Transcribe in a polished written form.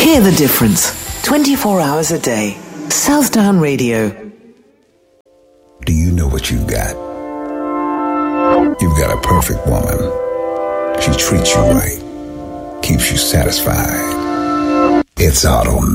Hear the difference. 24 hours a day. Southdown Radio. Do you know what you got? You've got a perfect woman. She treats you right. Keeps you satisfied. It's automatic.